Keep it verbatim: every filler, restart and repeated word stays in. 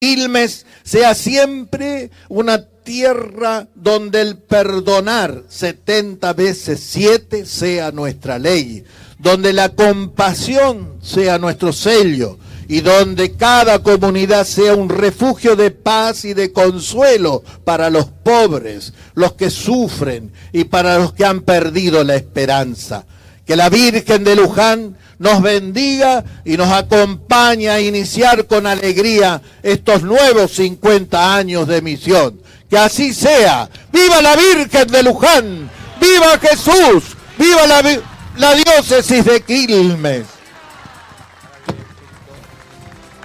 Quilmes sea siempre una tierra donde el perdonar setenta veces siete sea nuestra ley, donde la compasión sea nuestro sello y donde cada comunidad sea un refugio de paz y de consuelo para los pobres, los que sufren y para los que han perdido la esperanza. Que la Virgen de Luján nos bendiga y nos acompañe a iniciar con alegría estos nuevos cincuenta años de misión. Que así sea. ¡Viva la Virgen de Luján! ¡Viva Jesús! ¡Viva la, la diócesis de Quilmes!